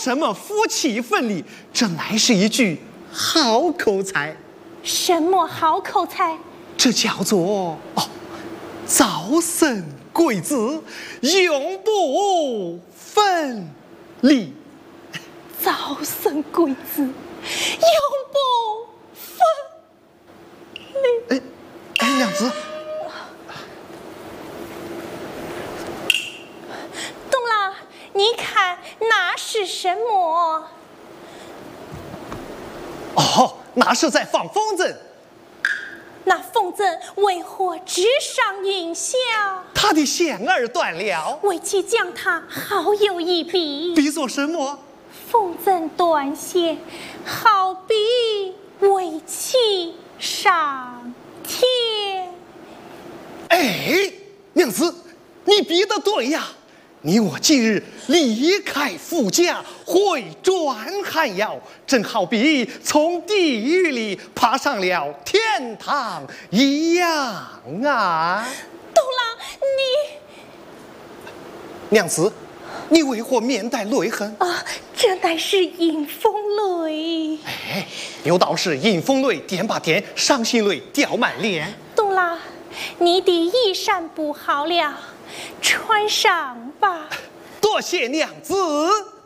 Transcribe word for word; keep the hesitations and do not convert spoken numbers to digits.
什么夫妻分离？这乃是一句好口才。 什么好口才？ 这叫做哦，早生贵子，永不分离。 早生贵子，永不分离。 哎哎，娘子， 东郎，你看那是什么？ 哦，那是在放风筝。 那风筝为何直上云霄？ 他的线儿断了。 为其将它好有一比。 比作什么？ 风筝断线，好比为其上天。 哎，娘子，你比得对呀！你我今日离开夫家，回转寒窑，正好比从地狱里爬上了天堂一样啊！ 东郎，你娘子，你为何面带泪痕？ 啊，这乃是迎风泪。 哎，有道是迎风泪点把点，伤心泪掉满脸。 东郎，你的衣衫不好了，穿上吧。 多谢娘子。